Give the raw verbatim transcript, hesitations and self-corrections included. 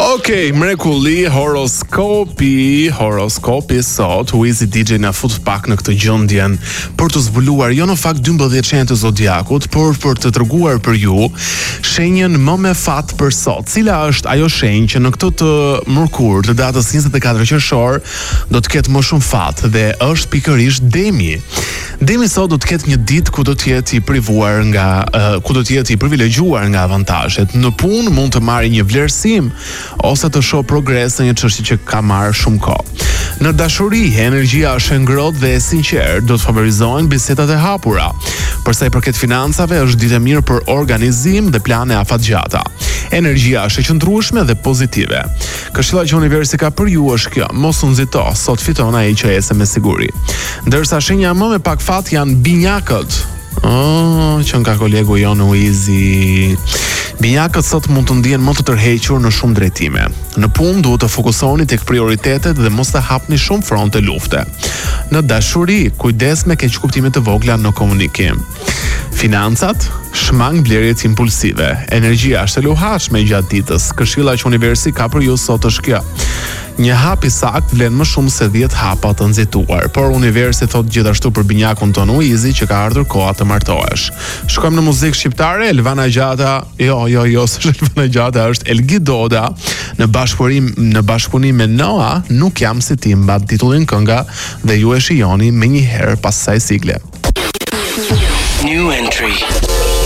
Okej, okay, mrekulli, horoskopi, horoskopi sot, Wizi D J na fut pak në këtë gjendjen për të zbuluar jo në fakt dymbëdhjetë shenjat e zodiakut, por për të treguar për ju shenjën më me fat për sot. Cila është ajo shenjë që në këtë të mërkur të datës njëzet e katër qershor do të ketë më shumë fat dhe është pikërisht Demi. Demi sot do të ketë një ditë ku do të jetë i privuar nga uh, ku do të jetë i privilegjuar nga avantazhet. Në punë mund të marrë një vlerësim ose të shoh progres në një çështje që ka marrë shumë kohë. Në dashuri, energjia është e ngrohtë dhe e sinqertë, do të favorizohen bisedat e hapura. Për sa i përket financave, është ditë e mirë për organizim dhe plane afatgjata. Energjia është e qëndrueshme dhe pozitive. Këshilla që universi ka për ju është kjo: mos u nxito, sot fiton ai që ese me siguri. Ndërsa shenja më me pak fat janë binjakët. Oh, që nga kolegu jonë Wizi. Binjakët sot mund të ndjen më të tërhequr në shumë drejtime. Në punë duhet të fokusoni tek prioritetet dhe mos të hapni shumë fronte lufte. Në dashuri, kujdes me keqkuptimet e vogla në komunikim. Financat, shmang blerjet impulsive. Energjia është e luhatshme gjatë ditës. Këshilla që universi ka për ju sot është kjo: një hap i sakt vlen më shumë se dhjetë hapa të nxituar. Por universi thot gjithashtu për binjakun ton Wizi që ka ardhur koha të martohesh. Shkojmë në muzikë shqiptare. Elvana Gjata, jo, jo, jo, s'është Elvana Gjata, është Elgi Doda në bashkëpunim në bashkëpunim me Noa, Nuk jam si ti, mbat titullin kënga dhe ju e shijoni më një herë pas kësaj sigle. New entry.